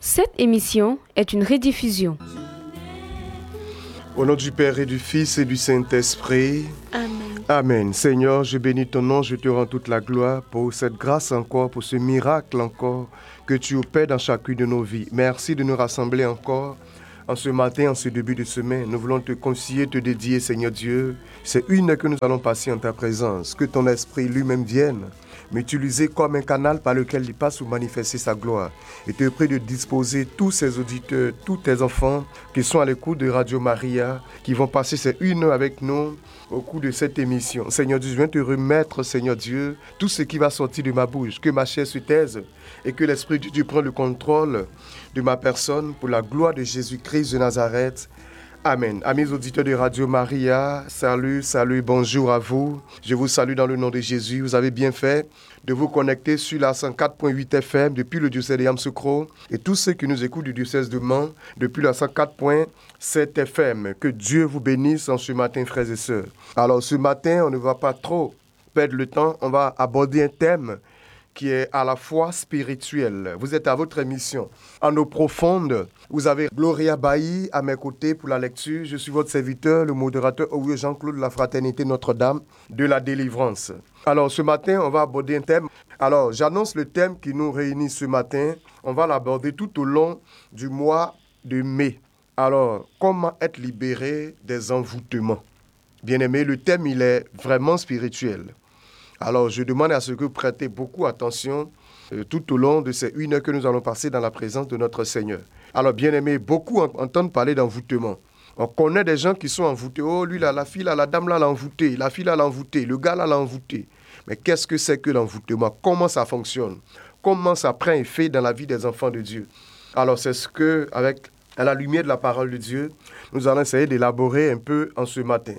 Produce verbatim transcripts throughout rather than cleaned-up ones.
Cette émission est une rediffusion. Au nom du Père et du Fils et du Saint-Esprit. Amen. Amen. Seigneur, je bénis ton nom, je te rends toute la gloire pour cette grâce encore, pour ce miracle encore que tu opères dans chacune de nos vies. Merci de nous rassembler encore en ce matin, en ce début de semaine. Nous voulons te confier, te dédier, Seigneur Dieu. C'est une heure que nous allons passer en ta présence. Que ton esprit lui-même vienne m'utiliser comme un canal par lequel il passe pour manifester sa gloire. Et te prie de disposer tous ces auditeurs, tous tes enfants qui sont à l'écoute de Radio Maria, qui vont passer ces une heure avec nous au cours de cette émission. Seigneur Dieu, je viens te remettre, Seigneur Dieu, tout ce qui va sortir de ma bouche, que ma chair se taise et que l'Esprit de Dieu prenne le contrôle de ma personne pour la gloire de Jésus-Christ de Nazareth. Amen. Amis auditeurs de Radio Maria, salut, salut, bonjour à vous. Je vous salue dans le nom de Jésus. Vous avez bien fait de vous connecter sur la cent quatre virgule huit F M depuis le diocèse de Yamoussoukro et tous ceux qui nous écoutent du diocèse de Mans depuis la cent quatre virgule sept F M. Que Dieu vous bénisse en ce matin, frères et sœurs. Alors ce matin, on ne va pas trop perdre le temps. On va aborder un thème qui est à la fois spirituel. Vous êtes à votre émission. En eau profonde, vous avez Gloria Bailly à mes côtés pour la lecture. Je suis votre serviteur, le modérateur Jean-Claude de la Fraternité Notre-Dame de la Délivrance. Alors, ce matin, on va aborder un thème. Alors, j'annonce le thème qui nous réunit ce matin. On va l'aborder tout au long du mois de mai. Alors, comment être libéré des envoûtements? Bien-aimé, le thème, il est vraiment spirituel. Alors, je demande à ce que vous prêtez beaucoup attention euh, tout au long de ces une heure que nous allons passer dans la présence de notre Seigneur. Alors, bien aimé, beaucoup en- entendent parler d'envoûtement. On connaît des gens qui sont envoûtés. Oh, lui, là, la fille, là, la dame, là, l'a envoûté. La fille, là, l'a envoûté. Le gars, là, l'a envoûté. Mais qu'est-ce que c'est que l'envoûtement? Comment ça fonctionne? Comment ça prend effet dans la vie des enfants de Dieu? Alors, c'est ce que, avec à la lumière de la parole de Dieu, nous allons essayer d'élaborer un peu en ce matin.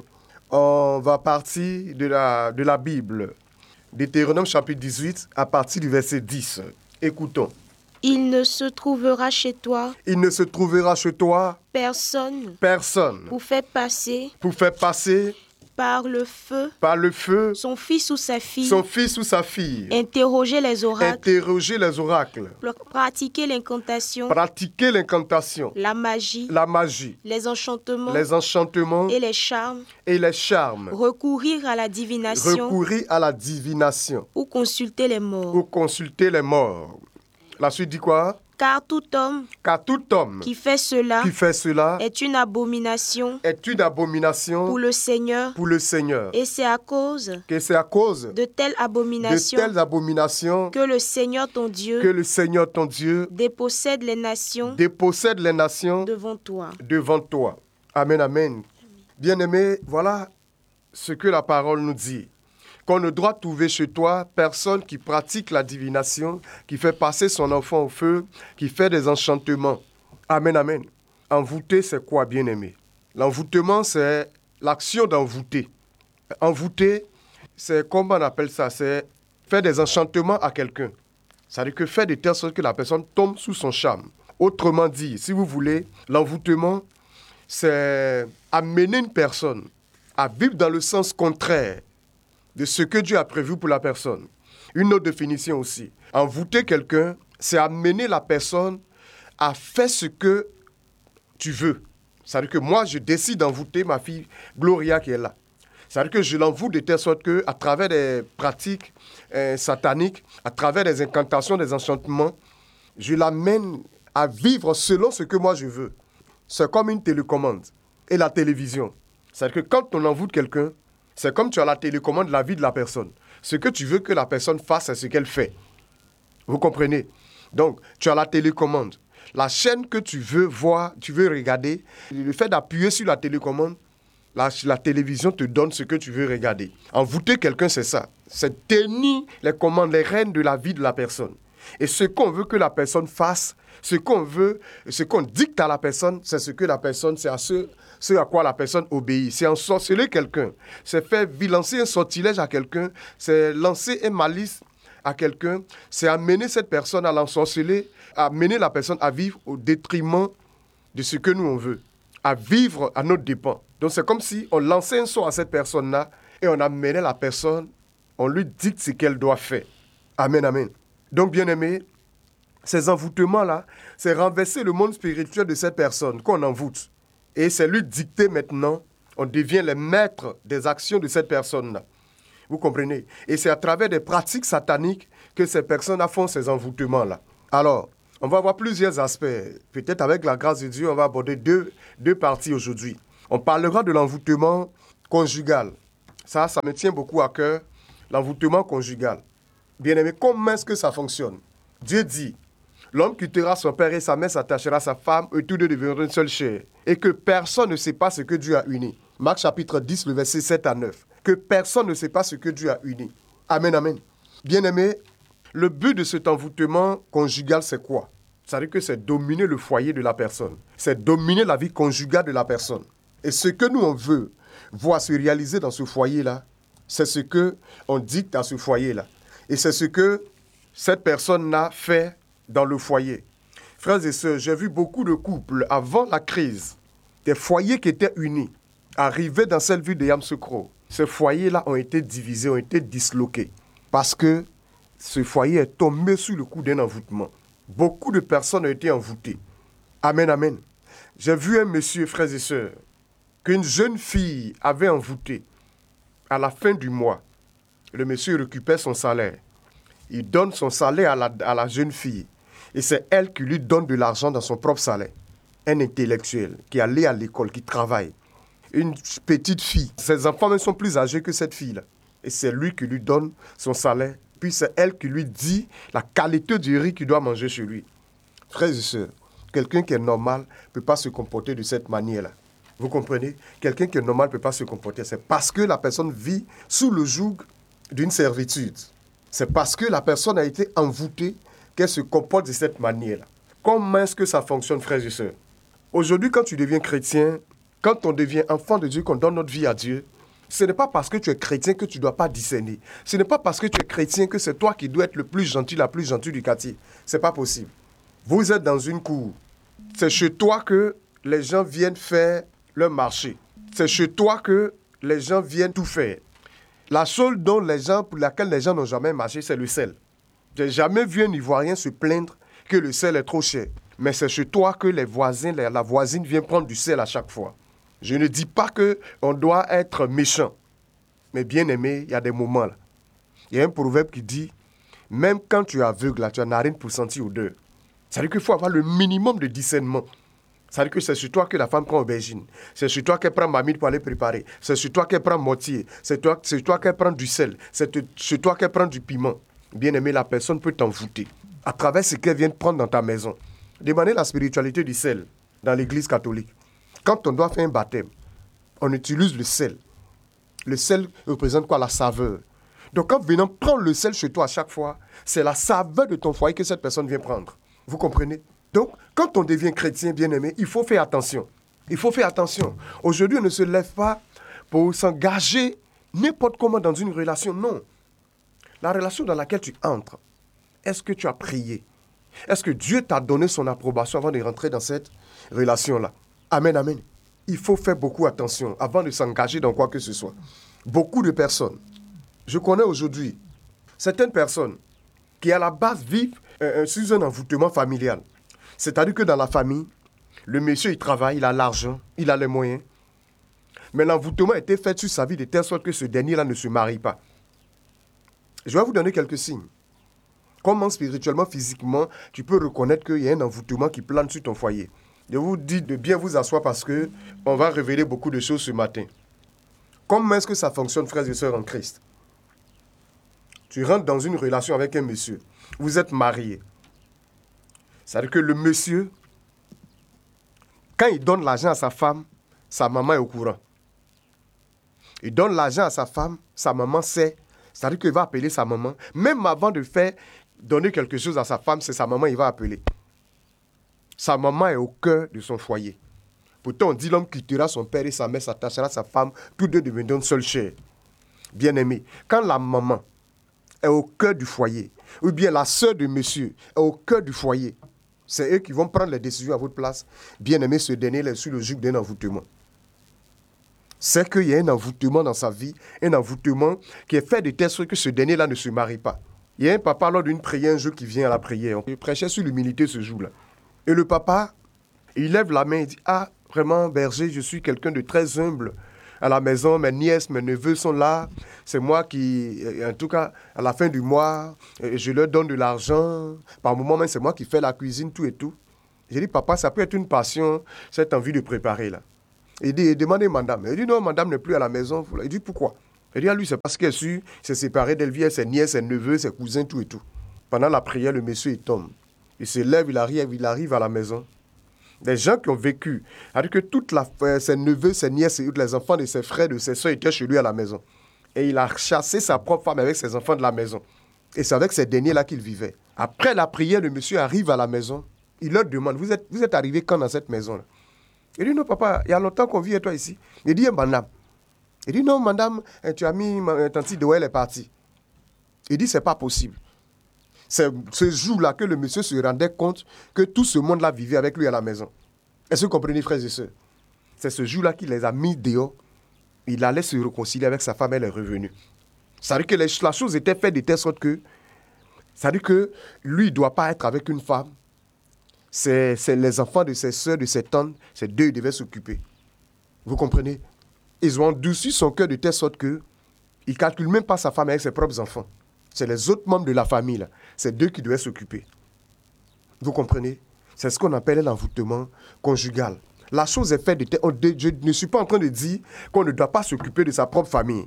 On va partir de la, de la Bible. Deutéronome chapitre dix-huit, à partir du verset dix. Écoutons. Il ne se trouvera chez toi Il ne se trouvera chez toi personne personne pour faire passer pour faire passer par le feu par le feu son fils ou sa fille, son fils ou sa fille, interroger les oracles, interroger les oracles, pr- pratiquer l'incantation, pratiquer l'incantation, la magie, la magie, les enchantements les enchantements et les charmes, et les charmes, recourir à la divination recourir à la divination ou consulter les morts. ou consulter les morts. La suite dit quoi? Car tout homme Car tout homme qui fait cela qui fait cela est une abomination est une abomination pour le Seigneur, pour le Seigneur. et c'est à cause Que c'est à cause de telles de abominations telles abominations que le Seigneur ton Dieu que le Seigneur ton Dieu dépossède les nations dépossède les nations devant toi. devant toi. Amen, amen. Bien-aimés, voilà ce que la parole nous dit. Qu'on ne doit trouver chez toi personne qui pratique la divination, qui fait passer son enfant au feu, qui fait des enchantements. Amen, amen. Envoûter, c'est quoi, bien-aimé? L'envoûtement, c'est l'action d'envoûter. Envoûter, c'est, comment on appelle ça? C'est faire des enchantements à quelqu'un. C'est-à-dire que faire de telle sorte que la personne tombe sous son charme. Autrement dit, si vous voulez, l'envoûtement, c'est amener une personne à vivre dans le sens contraire de ce que Dieu a prévu pour la personne. Une autre définition aussi. Envoûter quelqu'un, c'est amener la personne à faire ce que tu veux. C'est-à-dire que moi, je décide d'envoûter ma fille Gloria qui est là. C'est-à-dire que je l'envoûte de telle sorte qu'à travers des pratiques euh, sataniques, à travers des incantations, des enchantements, je l'amène à vivre selon ce que moi je veux. C'est comme une télécommande et la télévision. C'est-à-dire que quand on envoûte quelqu'un, c'est comme tu as la télécommande de la vie de la personne. Ce que tu veux que la personne fasse, c'est ce qu'elle fait. Vous comprenez? Donc, tu as la télécommande. La chaîne que tu veux voir, tu veux regarder, le fait d'appuyer sur la télécommande, la, la télévision te donne ce que tu veux regarder. Envoûter quelqu'un, c'est ça. C'est tenir les commandes, les rênes de la vie de la personne. Et ce qu'on veut que la personne fasse, ce qu'on veut, ce qu'on dicte à la personne, c'est ce que la personne, c'est à ce, ce à quoi la personne obéit. C'est ensorceler quelqu'un, c'est faire lancer un sortilège à quelqu'un, c'est lancer un malice à quelqu'un, c'est amener cette personne à l'ensorceler, amener la personne à vivre au détriment de ce que nous on veut, à vivre à notre dépens. Donc c'est comme si on lançait un sort à cette personne-là et on amenait la personne, on lui dicte ce qu'elle doit faire. Amen, amen. Donc bien aimé, Ces envoûtements-là, c'est renverser le monde spirituel de cette personne qu'on envoûte. Et c'est lui dicter maintenant, on devient les maîtres des actions de cette personne-là. Vous comprenez? Et c'est à travers des pratiques sataniques que ces personnes font ces envoûtements-là. Alors, on va voir plusieurs aspects. Peut-être avec la grâce de Dieu, on va aborder deux, deux parties aujourd'hui. On parlera de l'envoûtement conjugal. Ça, ça me tient beaucoup à cœur, l'envoûtement conjugal. Bien-aimé, comment est-ce que ça fonctionne? Dieu dit, l'homme quittera son père et sa mère, s'attachera à sa femme, et tous deux deviendront une seule chair. Et que personne ne sait pas ce que Dieu a uni. Marc chapitre dix, le verset sept à neuf. Que personne ne sait pas ce que Dieu a uni. Amen, amen. Bien-aimé, le but de cet envoûtement conjugal, c'est quoi? C'est-à-dire que c'est dominer le foyer de la personne. C'est dominer la vie conjugale de la personne. Et ce que nous, on veut voir se réaliser dans ce foyer-là, c'est ce qu'on dicte à ce foyer-là. Et c'est ce que cette personne-là fait dans le foyer. Frères et sœurs, j'ai vu beaucoup de couples, avant la crise, des foyers qui étaient unis, arriver dans cette ville de Yamoussoukro. Ces foyers-là ont été divisés, ont été disloqués. Parce que ce foyer est tombé sous le coup d'un envoûtement. Beaucoup de personnes ont été envoûtées. Amen, amen. J'ai vu un monsieur, frères et sœurs, qu'une jeune fille avait envoûté. À la fin du mois, le monsieur récupère son salaire. Il donne son salaire à la, à la jeune fille. Et c'est elle qui lui donne de l'argent dans son propre salaire. Un intellectuel qui est allé à l'école, qui travaille. Une petite fille. Ses enfants même sont plus âgés que cette fille-là. Et c'est lui qui lui donne son salaire. Puis c'est elle qui lui dit la qualité du riz qu'il doit manger chez lui. Frères et sœurs, quelqu'un qui est normal ne peut pas se comporter de cette manière-là. Vous comprenez? Quelqu'un qui est normal ne peut pas se comporter. C'est parce que la personne vit sous le joug d'une servitude. C'est parce que la personne a été envoûtée qu'elle se comporte de cette manière-là. Comment est-ce que ça fonctionne, frères et sœurs? Aujourd'hui, quand tu deviens chrétien, quand on devient enfant de Dieu, qu'on donne notre vie à Dieu, ce n'est pas parce que tu es chrétien que tu ne dois pas discerner. Ce n'est pas parce que tu es chrétien que c'est toi qui dois être le plus gentil, la plus gentille du quartier. Ce n'est pas possible. Vous êtes dans une cour. C'est chez toi que les gens viennent faire leur marché. C'est chez toi que les gens viennent tout faire. La chose dont les gens, pour laquelle les gens n'ont jamais marché, c'est le sel. Je n'ai jamais vu un Ivoirien se plaindre que le sel est trop cher. Mais c'est chez toi que les voisins, la voisine vient prendre du sel à chaque fois. Je ne dis pas qu'on doit être méchant. Mais bien aimé, il y a des moments là. Il y a un proverbe qui dit, même quand tu es aveugle, là, tu as une narine pour sentir odeur. C'est-à-dire qu'il faut avoir le minimum de discernement. C'est-à-dire que c'est sur toi que la femme prend aubergine. C'est sur toi qu'elle prend mamie pour aller préparer. C'est sur toi qu'elle prend mortier. C'est toi, c'est sur toi qu'elle prend du sel. C'est sur toi qu'elle prend du piment. Bien aimé, la personne peut t'envoûter à travers ce qu'elle vient de prendre dans ta maison. Demandez la spiritualité du sel dans l'église catholique. Quand on doit faire un baptême, on utilise le sel. Le sel représente quoi? La saveur. Donc quand venant prendre le sel chez toi à chaque fois, c'est la saveur de ton foyer que cette personne vient prendre. Vous comprenez? Donc, quand on devient chrétien bien-aimé, il faut faire attention. Il faut faire attention. Aujourd'hui, on ne se lève pas pour s'engager n'importe comment dans une relation. Non. La relation dans laquelle tu entres, est-ce que tu as prié? Est-ce que Dieu t'a donné son approbation avant de rentrer dans cette relation-là? Amen, amen. Il faut faire beaucoup attention avant de s'engager dans quoi que ce soit. Beaucoup de personnes, je connais aujourd'hui certaines personnes qui à la base vivent euh, sous un envoûtement familial. C'est-à-dire que dans la famille, le monsieur il travaille, il a l'argent, il a les moyens. Mais l'envoûtement a été fait sur sa vie de telle sorte que ce dernier-là ne se marie pas. Je vais vous donner quelques signes. Comment spirituellement, physiquement, tu peux reconnaître qu'il y a un envoûtement qui plane sur ton foyer. Je vous dis de bien vous asseoir parce qu'on va révéler beaucoup de choses ce matin. Comment est-ce que ça fonctionne, frères et sœurs en Christ? Tu rentres dans une relation avec un monsieur. Vous êtes mariés. C'est-à-dire que le monsieur, quand il donne l'argent à sa femme, sa maman est au courant. Il donne l'argent à sa femme, sa maman sait. C'est-à-dire qu'il va appeler sa maman. Même avant de faire donner quelque chose à sa femme, c'est sa maman qu'il va appeler. Sa maman est au cœur de son foyer. Pourtant, on dit l'homme quittera son père et sa mère, s'attachera à sa femme, tous deux deviendront une seule chair. Bien-aimé, quand la maman est au cœur du foyer, ou bien la sœur de monsieur est au cœur du foyer, c'est eux qui vont prendre les décisions à votre place. Bien-aimé, ce dernier est sur le joug d'un envoûtement. C'est qu'il y a un envoûtement dans sa vie, un envoûtement qui est fait de telle sorte que ce dernier-là ne se marie pas. Il y a un papa lors d'une prière, un jour qui vient à la prière. Il prêchait sur l'humilité ce jour-là. Et le papa, il lève la main et dit, ah, vraiment, berger, je suis quelqu'un de très humble. À la maison, mes nièces, mes neveux sont là. C'est moi qui, en tout cas, à la fin du mois, je leur donne de l'argent. Par moment même, c'est moi qui fais la cuisine, tout et tout. J'ai dit, papa, ça peut être une passion, cette envie de préparer là. Il dit, demandez madame. Il dit, non, madame n'est plus à la maison. Il dit, pourquoi? Il dit, à lui, c'est parce qu'elle s'est séparée d'elle, vient ses nièces, ses neveux, ses cousins, tout et tout. Pendant la prière, le monsieur, il tombe. Il se lève, il arrive, il arrive à la maison. Des gens qui ont vécu, c'est-à-dire que toute la, ses neveux, ses nièces, les enfants de ses frères, de ses soeurs étaient chez lui à la maison. Et il a chassé sa propre femme avec ses enfants de la maison. Et c'est avec ces derniers-là qu'il vivait. Après la prière, le monsieur arrive à la maison. Il leur demande, vous êtes, vous êtes arrivé quand dans cette maison-là? Il dit, non, papa, il y a longtemps qu'on vit et toi ici. Il dit, madame. Il dit, non, madame, tu as mis ma tante de où elle est partie. Il dit, c'est pas possible. C'est ce jour-là que le monsieur se rendait compte que tout ce monde-là vivait avec lui à la maison. Est-ce que vous comprenez, frères et sœurs? C'est ce jour-là qu'il les a mis dehors. Il allait se réconcilier avec sa femme, elle est revenue. C'est-à-dire que les, la chose était faite de telle sorte que, c'est-à-dire que lui, il ne doit pas être avec une femme. C'est, c'est les enfants de ses sœurs, de ses tantes, ces deux, ils devaient s'occuper. Vous comprenez? Ils ont endurci son cœur de telle sorte que il ne calcule même pas sa femme avec ses propres enfants. C'est les autres membres de la famille, là. C'est d'eux qui devaient s'occuper. Vous comprenez? C'est ce qu'on appelle l'envoûtement conjugal. La chose est faite de telle... Je ne suis pas en train de dire qu'on ne doit pas s'occuper de sa propre famille.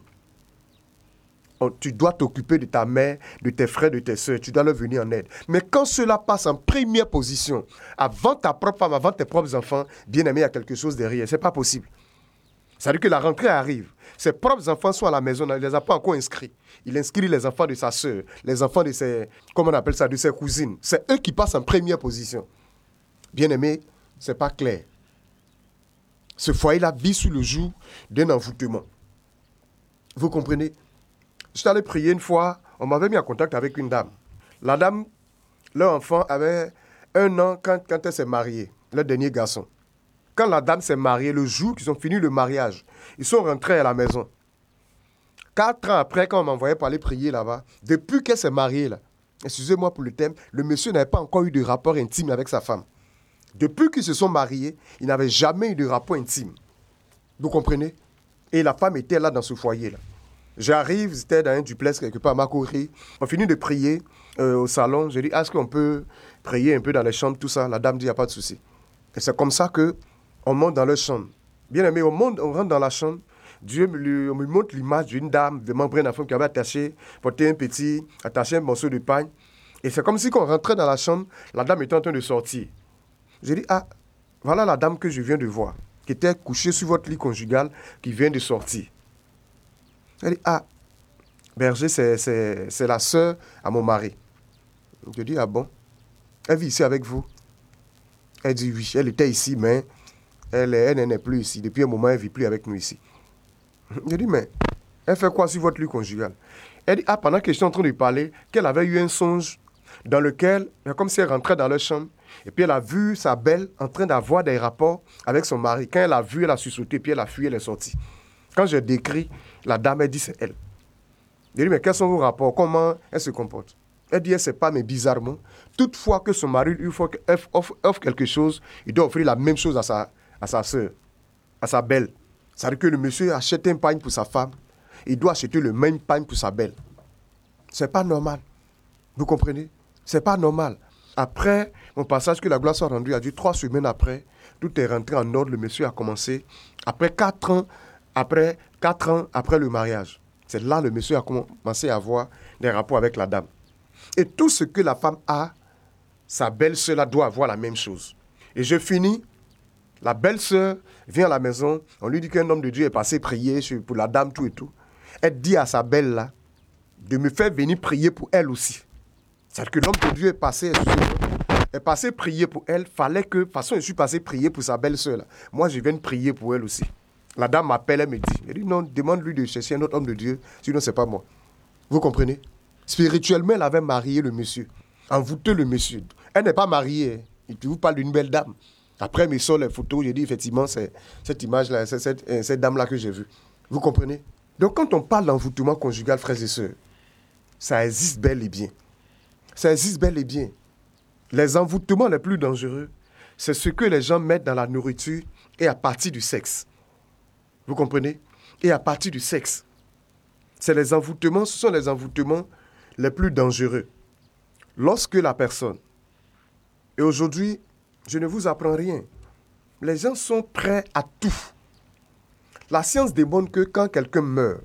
Tu dois t'occuper de ta mère, de tes frères, de tes soeurs. Tu dois leur venir en aide. Mais quand cela passe en première position, avant ta propre femme, avant tes propres enfants, bien aimé, il y a quelque chose derrière. Ce n'est pas possible. C'est-à-dire que la rentrée arrive. Ses propres enfants sont à la maison, il ne les a pas encore inscrits. Il inscrit les enfants de sa sœur, les enfants de ses, comment on appelle ça, de ses cousines. C'est eux qui passent en première position. Bien aimé, ce n'est pas clair. Ce foyer-là vit sous le joug d'un envoûtement. Vous comprenez? J'étais allé prier une fois, on m'avait mis en contact avec une dame. La dame, leur enfant avait un an quand, quand elle s'est mariée, le dernier garçon. Quand la dame s'est mariée, le jour qu'ils ont fini le mariage, ils sont rentrés à la maison. Quatre ans après, quand on m'envoyait pour aller prier là-bas, depuis qu'elle s'est mariée, là, excusez-moi pour le thème, le monsieur n'avait pas encore eu de rapport intime avec sa femme. Depuis qu'ils se sont mariés, il n'avait jamais eu de rapport intime. Vous comprenez? Et la femme était là dans ce foyer-là. J'arrive, j'étais dans un duplex quelque part à Makori. On finit de prier euh, au salon. J'ai dit, est-ce qu'on peut prier un peu dans les chambres, tout ça? La dame dit, il n'y a pas de souci. Et c'est comme ça qu'on monte dans leur chambre. Bien aimé, on, monte, on rentre dans la chambre. Dieu me, lui, on me montre l'image d'une dame, de membre d'une femme qui avait attaché, porté un petit, attaché un morceau de pain. Et c'est comme si quand on rentrait dans la chambre, la dame était en train de sortir. J'ai dit, ah, voilà la dame que je viens de voir, qui était couchée sur votre lit conjugal, qui vient de sortir. Elle dit, ah, berger, c'est, c'est, c'est la sœur à mon mari. Je dis, ah bon? Elle vit ici avec vous? Elle dit, oui, elle était ici, mais elle, elle n'est plus ici. Depuis un moment, elle ne vit plus avec nous ici. Je dis, mais elle fait quoi sur votre lit conjugal? Elle dit, ah, pendant que j'étais en train de parler, qu'elle avait eu un songe dans lequel, comme si elle rentrait dans leur chambre, et puis elle a vu sa belle en train d'avoir des rapports avec son mari. Quand elle a vu, elle a sursauté, puis elle a fui, elle est sortie. Quand je décris, la dame, elle dit, c'est elle. Je dis, mais quels sont vos rapports? Comment elle se comporte? Elle dit, elle ne sait pas, mais bizarrement, toutefois que son mari lui offre, offre quelque chose, il doit offrir la même chose à sa, à sa soeur, à sa belle. C'est-à-dire que le monsieur achète un pain pour sa femme, il doit acheter le même pain pour sa belle. Ce n'est pas normal. Vous comprenez? Ce n'est pas normal. Après mon passage que la gloire soit rendue, a dit trois semaines après, tout est rentré en ordre, le monsieur a commencé. Après quatre ans, après quatre ans après le mariage, c'est là que le monsieur a commencé à avoir des rapports avec la dame. Et tout ce que la femme a, sa belle-sœur doit avoir la même chose. Et je finis, la belle-sœur vient à la maison, on lui dit qu'un homme de Dieu est passé prier pour la dame, tout et tout. Elle dit à sa belle-là de me faire venir prier pour elle aussi. C'est-à-dire que l'homme de Dieu est passé, est passé prier pour elle. Fallait que, de toute façon, je suis passé prier pour sa belle-sœur. Là. Moi, je viens prier pour elle aussi. La dame m'appelle, elle me dit, elle dit non, demande-lui de chercher un autre homme de Dieu, sinon ce n'est pas moi. Vous comprenez? Spirituellement, elle avait marié le monsieur, envoûté le monsieur. Elle n'est pas mariée. Je vous parle d'une belle dame. Après, mes sort les photos, j'ai dit effectivement, c'est cette image-là, c'est cette, cette dame-là que j'ai vue. Vous comprenez? Donc, quand on parle d'envoûtement conjugal, frères et sœurs, ça existe bel et bien. Ça existe bel et bien. Les envoûtements les plus dangereux, c'est ce que les gens mettent dans la nourriture et à partir du sexe. Vous comprenez? Et à partir du sexe. C'est les envoûtements, ce sont les envoûtements les plus dangereux. Lorsque la personne, et aujourd'hui, je ne vous apprends rien, les gens sont prêts à tout. La science démontre que quand quelqu'un meurt,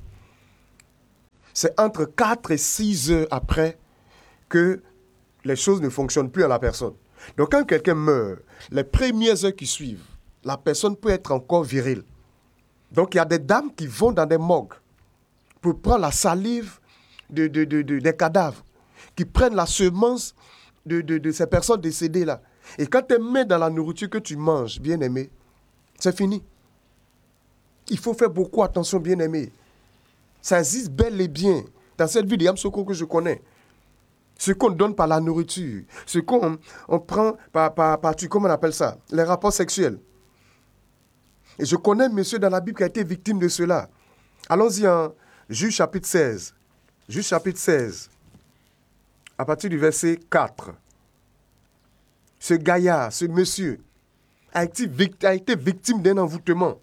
c'est entre quatre et six heures après que les choses ne fonctionnent plus à la personne. Donc quand quelqu'un meurt, les premières heures qui suivent, la personne peut être encore virile. Donc il y a des dames qui vont dans des morgues pour prendre la salive de, de, de, de, des cadavres, qui prennent la semence de, de, de ces personnes décédées-là. Et quand tu mets dans la nourriture que tu manges, bien-aimé, c'est fini. Il faut faire beaucoup attention, bien-aimé. Ça existe bel et bien dans cette vie de Yamsoko que je connais. Ce qu'on donne par la nourriture, ce qu'on on prend par, par, par, comment on appelle ça, les rapports sexuels. Et je connais un monsieur dans la Bible qui a été victime de cela. Allons-y en Juge chapitre seize. Juge chapitre seize, à partir du verset quatre. Ce gaillard, ce monsieur, a été, a été victime d'un envoûtement.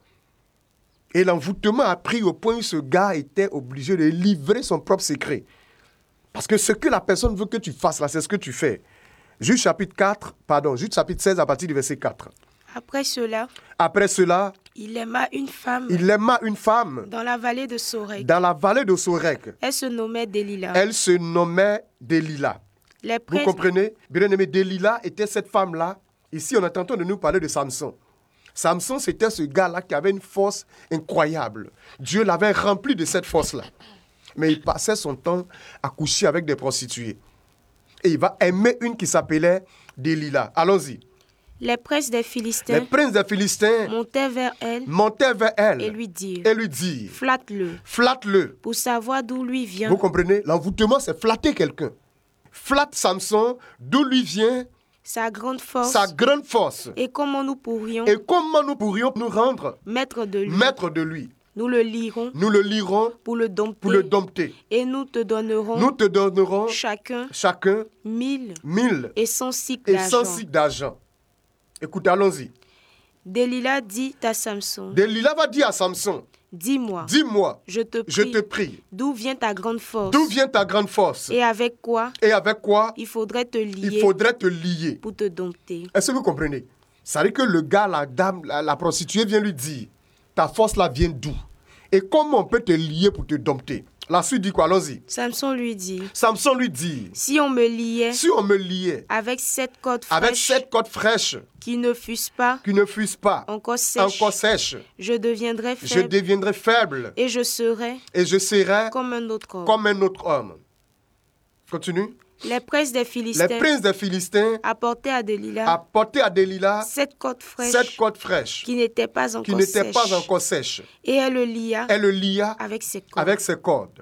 Et l'envoûtement a pris au point où ce gars était obligé de livrer son propre secret. Parce que ce que la personne veut que tu fasses là, c'est ce que tu fais. Juge chapitre quatre, pardon, Juge chapitre seize à partir du verset quatre. Après cela, Après cela, il aima une femme il aima une femme dans la vallée de Sorek. dans la vallée de Sorek. Elle se nommait Délila. Elle se nommait Délila. Les Vous princes, comprenez? Bien aimé, Délila était cette femme-là. Ici, on est en train de nous parler de Samson. Samson, c'était ce gars-là qui avait une force incroyable. Dieu l'avait rempli de cette force-là. Mais il passait son temps à coucher avec des prostituées. Et il va aimer une qui s'appelait Délila. Allons-y. les princes des Les Philistins princes des Philistins montaient vers elle montaient vers elle et lui dirent, et lui dirent, flatte-le, flatte-le. pour savoir d'où lui vient Vous comprenez? L'envoûtement, c'est flatter quelqu'un. Flatte Samson, d'où lui vient sa grande force sa grande force. et comment nous pourrions Et comment nous pourrions nous rendre maître de lui. maîtres de lui? Nous le lirons Nous le lirons pour le dompter pour le dompter. et nous te donnerons Nous te donnerons chacun chacun mille mille et cent cycles et d'argent. cent cycles d'argent. Écoutez, allons-y. Délila dit à Samson, Délila va dire à Samson, dis-moi, dis-moi, je te prie, je te prie, d'où vient ta grande force d'où vient ta grande force? et avec quoi Et avec quoi il faudrait te lier il faudrait te lier? pour te dompter. Est-ce que vous comprenez? Ça veut dire que le gars, la dame, la, la prostituée vient lui dire, ta force là vient d'où? Et comment on peut te lier pour te dompter? La suite dit quoi? Allons-y. Samson lui dit, Samson lui dit, si on me liait si on me liait avec sept cordes avec fraîches sept cordes fraîches qui ne fussent pas qui ne fussent pas encore sèches, encore sèches, je deviendrais je faible deviendrai faible et je serais et je serai comme un autre homme. comme un autre homme. Continue. Les princes des Les Philistins princes des Philistins apportaient à Délila apportaient à Délila sept cordes fraîches sept cordes fraîches qui n'étaient pas encore qui n'étaient sèches. pas encore sèches. Et elle le lia Elle le lia avec ses cordes. avec ses cordes.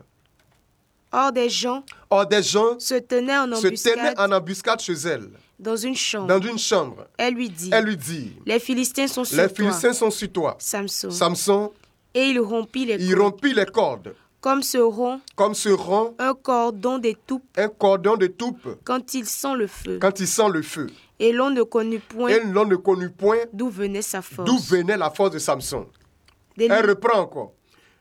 Or des gens Or, des gens se tenaient en se embuscade tenaient en embuscade chez elle, dans une chambre. dans une chambre. Elle lui dit, Elle lui dit, les Philistins sont sur les toi, Philistins sont sur toi. Samson. Samson, Et il rompit les il cordes, rompit les cordes, comme se rompt comme se rompt un cordon d'étoupe un cordon de toupe quand il sent le feu. quand il sent le feu. Et l'on ne connut point Et l'on ne connut point d'où venait sa force. d'où venait la force de Samson. Déli- Elle reprend encore.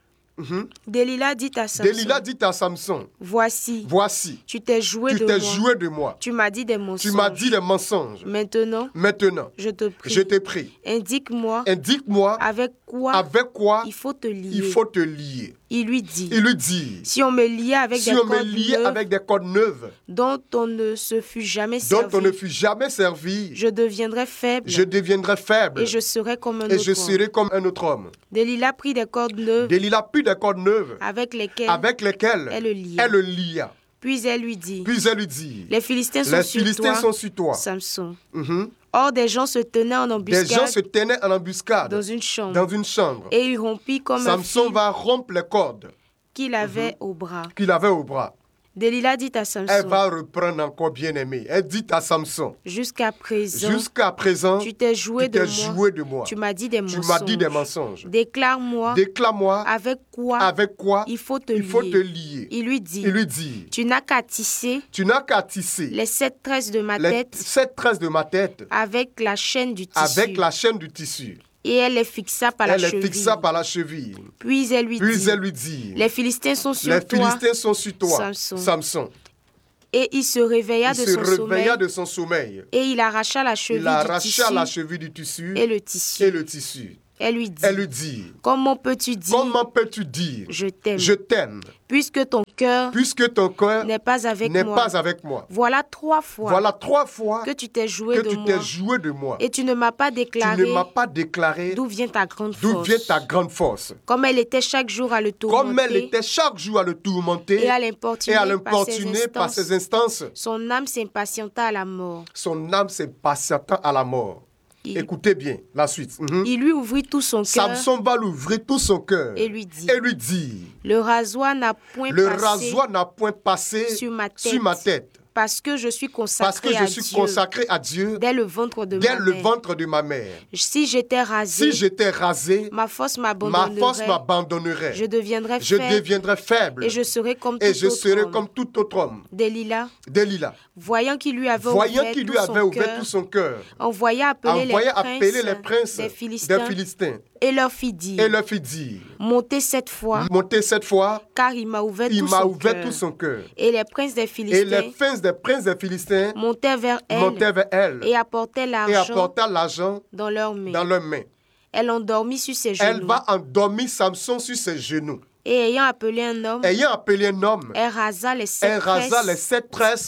Délila dit à Samson, Délila dit à Samson, voici, voici, tu t'es joué tu de t'es moi. joué de moi. Tu m'as dit des mensonges. Tu m'as dit des mensonges. Maintenant, Maintenant, je te prie, je t'ai pris. indique-moi Indique-moi avec quoi avec quoi il faut te lier. il faut te lier. Il lui dit, Il lui dit, si on me liait avec si des on me cordes liait neuves avec des cordes neuves dont on ne se fut jamais dont servi, on ne fut jamais servi, je deviendrai faible je deviendrai faible et je serai comme un et autre je homme. serai comme un autre homme. Délila prit des cordes neuves Délila prit des cordes neuves avec lesquelles avec lesquelles elle le lia. elle le lia. Puis elle lui dit, Puis elle lui dit, les Philistins sont les sur Philistins toi, sont sur toi. Samson. Mhm. Or des gens se tenaient en Des embuscade gens se tenaient en embuscade dans une chambre. dans une chambre. Et il rompit comme un Samson fil va rompre les cordes qu'il avait au bras. qu'il avait au bras. Delilah dit à Elle Samson, va reprendre encore, bien-aimé. Elle dit à Samson, jusqu'à présent, jusqu'à présent, tu t'es joué, tu t'es de, joué moi. de moi. Tu m'as dit des Tu mensonges. m'as dit des mensonges. Déclare-moi Déclare-moi avec quoi avec quoi il faut te il faut lier. te lier. Il lui dit, Il lui dit, tu n'as qu'à tisser tu n'as qu'à tisser les sept tresses de ma les tête sept tresses de ma tête avec la chaîne du tissu. avec la chaîne du tissu. Et elle les fixa par la Elle les cheville. fixa par la cheville. Puis elle lui Puis dit, elle lui dit, les Philistins sont sur les toi. Philistins sont sur toi, Samson. Samson. Et il se réveilla Il de se son réveilla sommeil de son sommeil. et il arracha la cheville Il du arracha tissu la cheville du tissu et le tissu. et le tissu. Elle lui dit, Elle lui dit, comment peux-tu dire, comment peux-tu dire, je t'aime, je t'aime, puisque ton cœur puisque ton cœur n'est pas avec n'est moi. pas avec moi. Voilà trois fois Voilà trois fois que tu t'es joué que de tu moi t'es joué de moi. et tu ne m'as pas Tu déclaré ne m'as pas déclaré d'où vient ta grande d'où force. vient ta grande force. Comme elle était chaque jour à le Comme elle tourmenter était chaque jour à le tourmenter et à et l'importuner à par, l'importuner ses par instances, ses instances, son âme s'impatienta à la mort. son âme s'impatienta à la mort. Il, Écoutez bien la suite. Mhm. il lui ouvrit tout son cœur Samson va l'ouvrir tout son cœur et lui dit, et lui dit, le rasoir n'a point le passé rasoir n'a point passé sur ma tête, sur ma tête parce que je suis parce consacré que je à suis Dieu consacré à Dieu dès le ventre de dès ma le mère. ventre de ma mère. Si j'étais rasé, Si j'étais rasé, ma force ma m'abandonnerait. force m'abandonnerait. Je deviendrais Je faible deviendrais faible et je serais comme et tout je autre serais homme. comme tout autre homme. Delilah, Delilah, voyant qu'il lui avait voyant ouvert, qu'il tout, lui avait son ouvert cœur, tout son cœur, envoya appeler, envoya les, appeler princes les princes des Philistins, des Philistins et leur fit dire, et leur fit dire, montez cette fois, montez cette fois, car il m'a ouvert, il tout, m'a son ouvert cœur. tout son cœur. Et les princes des Et Philistins les princes des princes des Philistins montèrent vers elle montaient vers elle et apportaient et l'argent apportaient l'argent dans leurs mains. dans leurs mains. Elle endormit sur ses genoux. Elle va endormir Samson sur ses genoux. Et ayant appelé un homme, Ayant appelé un homme, elle rasa les sept elle rasa tresses, les sept tresses,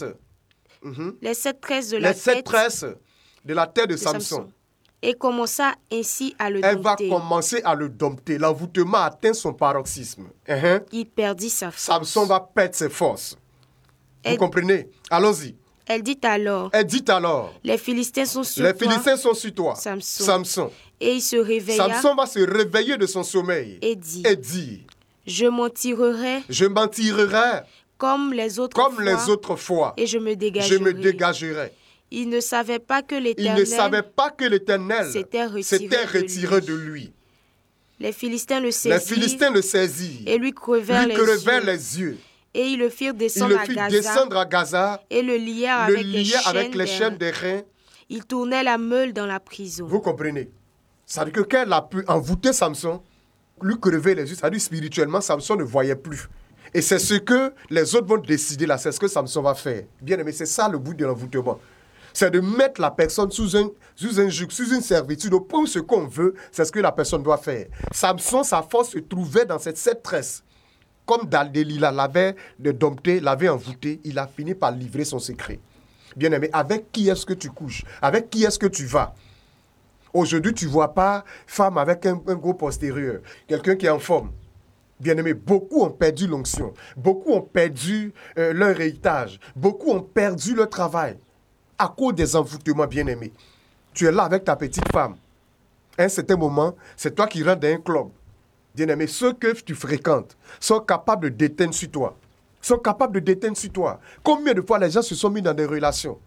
mhm, les sept tresses de les la sept tête tresses de la tête de de Samson. Samson. Et commença ainsi à le Elle va dompter. commencer à le dompter. L'envoûtement atteint son paroxysme. Mhm. Il perdit sa force. Samson va perdre ses forces. Vous Elle, comprenez? Allons-y. elle dit alors, Elle dit alors, les Philistins sont sur les toi. Philistins sont sur toi. Samson. Samson. Et il se réveilla Samson va se réveiller de son sommeil et dit, et dit, je m'en tirerai je m'en tirerai comme les autres comme fois les autres fois. et je me Je dégagerai. me dégagerai. Il ne savait pas que Il l'Éternel ne savait pas que l'Éternel s'était retiré, s'était de, retiré lui. de lui. Les Philistins le Les saisirent Philistins le saisirent, et lui crevèrent lui les crevèrent yeux. les yeux. Et ils le firent Ils descendre le à firent Gaza descendre à Gaza, et le lièrent le avec, les lièrent avec chaînes les des chaînes reins. des reins. Il tournait la meule dans la prison. Vous comprenez? Ça veut dire que quand elle a pu envoûter Samson, lui crever les yeux, ça veut dire spirituellement, Samson ne voyait plus. Et c'est ce que les autres vont décider là, c'est ce que Samson va faire. Bien aimé, c'est ça le but de l'envoûtement. C'est de mettre la personne sous un, sous un joug, sous une servitude. Au point où ce qu'on veut, c'est ce que la personne doit faire. Samson, sa force se trouvait dans cette sept tresses. Comme Delilah l'avait dompté, l'avait envoûté, il a fini par livrer son secret. Bien aimé, avec qui est-ce que tu couches? Avec qui est-ce que tu vas? Aujourd'hui, tu ne vois pas femme avec un, un gros postérieur, quelqu'un qui est en forme. Bien aimé, beaucoup ont perdu l'onction, beaucoup ont perdu euh, leur héritage, beaucoup ont perdu leur travail à cause des envoûtements, bien aimé. Tu es là avec ta petite femme. À un certain moment, c'est toi qui rentres dans un club. Bien aimé, ceux que tu fréquentes sont capables de déteindre sur toi. Sont capables de déteindre sur toi. Combien de fois les gens se sont mis dans des relations?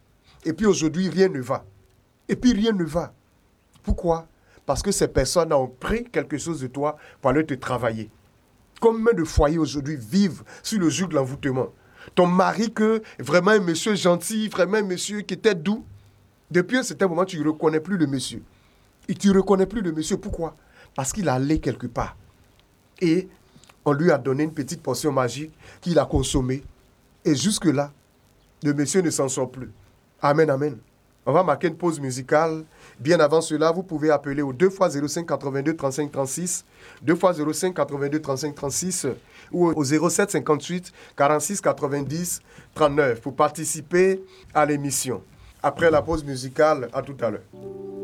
Et puis aujourd'hui, rien ne va. Et puis rien ne va. Pourquoi? Parce que ces personnes ont pris quelque chose de toi pour aller te travailler. Combien de foyers aujourd'hui vivent sur le joug de l'envoûtement? Ton mari, que vraiment un monsieur gentil, vraiment un monsieur qui était doux, depuis un certain moment, tu ne reconnais plus le monsieur. Et tu ne reconnais plus le monsieur. Pourquoi? Parce qu'il allait quelque part. Et on lui a donné une petite potion magique qu'il a consommée. Et jusque-là, le monsieur ne s'en sort plus. Amen, amen. On va marquer une pause musicale. Bien avant cela, vous pouvez appeler au deux fois zéro cinq quatre-vingt-deux trente-cinq trente-six, deux fois zéro cinq quatre-vingt-deux trente-cinq trente-six ou au zéro sept cinquante-huit quarante-six quatre-vingt-dix trente-neuf pour participer à l'émission. Après la pause musicale, à tout à l'heure.